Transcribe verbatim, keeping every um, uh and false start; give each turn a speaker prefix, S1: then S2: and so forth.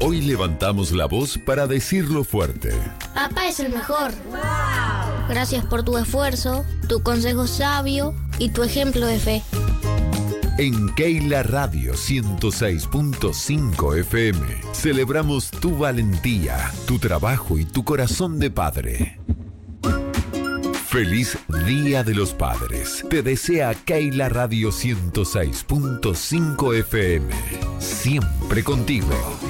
S1: Hoy levantamos la voz para decirlo fuerte.
S2: Papá es el mejor. Gracias por tu esfuerzo, tu consejo sabio y tu ejemplo de fe.
S1: En Keila Radio ciento seis punto cinco F M celebramos tu valentía, tu trabajo y tu corazón de padre. Feliz Día de los Padres. Te desea Keila Radio ciento seis punto cinco F M. Siempre contigo.